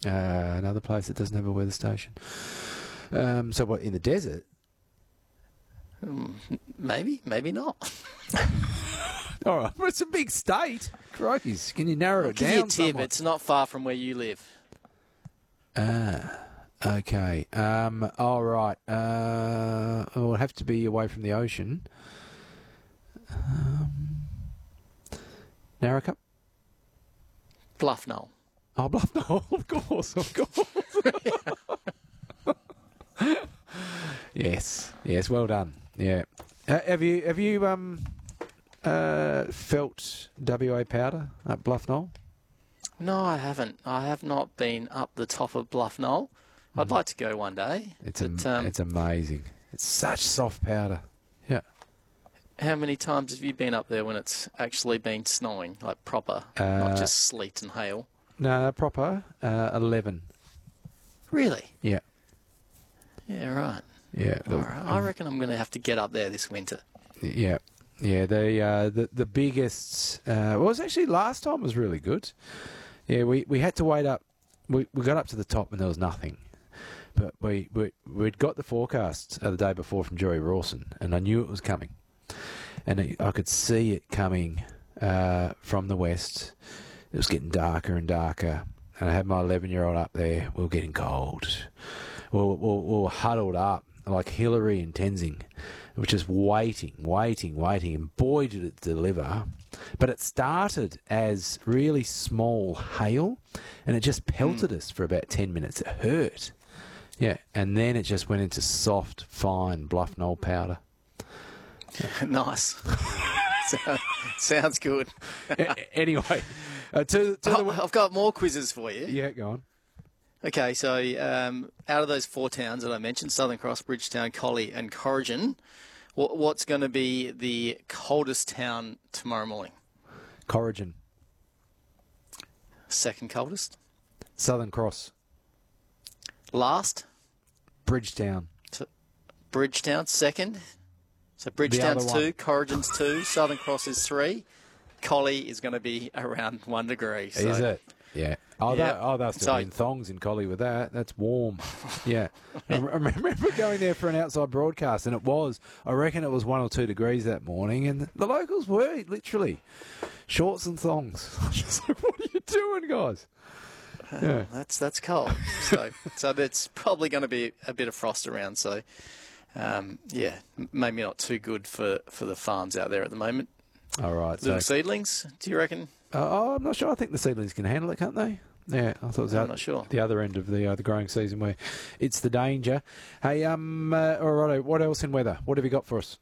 Another place that doesn't have a weather station. So what, in the desert? Maybe not. All right, well, it's a big state. Crikey's, can you narrow it Give down you a tip. somewhat? It's not far from where you live. Okay. All right. It will have to be away from the ocean. Narrowcup? Bluff Knoll. Oh, Bluff Knoll, of course. Yes, well done. Yeah. Have you felt WA powder at Bluff Knoll? No, I haven't. I have not been up the top of Bluff Knoll. I'd like to go one day. It's amazing. It's such soft powder. Yeah. How many times have you been up there when it's actually been snowing, like proper, not just sleet and hail? No, proper. 11. Really? Yeah. Yeah, right. Yeah. All right. I reckon I'm going to have to get up there this winter. Yeah. Yeah, the biggest... well, it was actually last time was really good. Yeah, we had to wait up. We got up to the top and there was nothing. But we'd got the forecast the day before from Joey Rawson, and I knew it was coming. And I could see it coming from the west. It was getting darker and darker. And I had my 11-year-old up there. We were getting cold. We were huddled up like Hillary and Tenzing. We were just waiting. And boy, did it deliver. But it started as really small hail, and it just pelted us for about 10 minutes. It hurt. Yeah, and then it just went into soft, fine Bluff Knoll powder. Nice. Sounds good. Anyway, I've got more quizzes for you. Yeah, go on. Okay, so out of those 4 towns that I mentioned, Southern Cross, Bridgetown, Collie and Corrigan, what's going to be the coldest town tomorrow morning? Corrigan. Second coldest? Southern Cross. Last? Bridgetown. Bridgetown, second. So Bridgetown's 2, Corrigan's 2, Southern Cross is 3. Collie is going to be around 1 degree. So. Is it? Yeah. Oh, yeah. They'll still be in thongs in Collie with that. That's warm. Yeah. I remember going there for an outside broadcast, and I reckon it was 1 or 2 degrees that morning, and the locals were literally shorts and thongs. Just like, what are you doing, guys? Yeah. That's cold. So it's probably going to be a bit of frost around. So, yeah, maybe not too good for the farms out there at the moment. All right. Little seedlings, do you reckon? I'm not sure. I think the seedlings can handle it, can't they? Yeah, I thought it was I'm not sure. The other end of the growing season where it's the danger. Hey, all right, what else in weather? What have you got for us?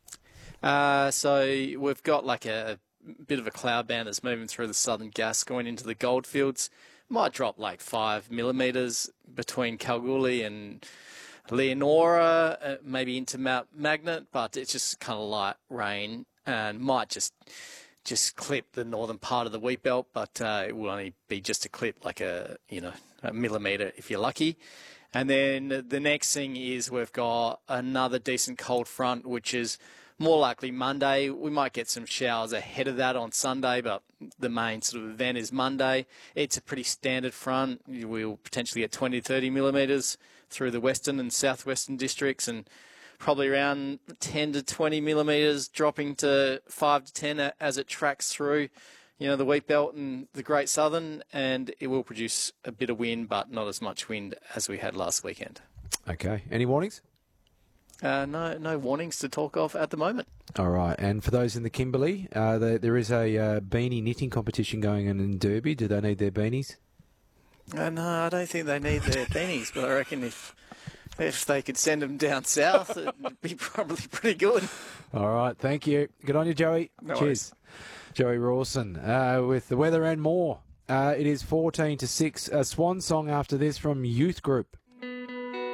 So we've got like a bit of a cloud band that's moving through the southern gas going into the goldfields. Might drop like 5 millimetres between Kalgoorlie and Leonora, maybe into Mount Magnet, but it's just kind of light rain and might just clip the northern part of the wheat belt, but it will only be just a clip, like a millimetre if you're lucky. And then the next thing is we've got another decent cold front, which is more likely Monday. We might get some showers ahead of that on Sunday, but the main sort of event is Monday. It's a pretty standard front. We'll potentially get 20 to 30 millimetres through the western and southwestern districts, and probably around 10 to 20 millimetres dropping to 5 to 10 as it tracks through, the wheat belt and the Great Southern, and it will produce a bit of wind, but not as much wind as we had last weekend. Okay. Any warnings? No warnings to talk of at the moment. All right. And for those in the Kimberley, there is a beanie knitting competition going on in Derby. Do they need their beanies? No, I don't think they need their beanies, but I reckon if they could send them down south, it'd be probably pretty good. All right. Thank you. Good on you, Joey. No Cheers. worries. Joey Rawson with the weather and more. It is 14 to 6. A swan song after this from Youth Group.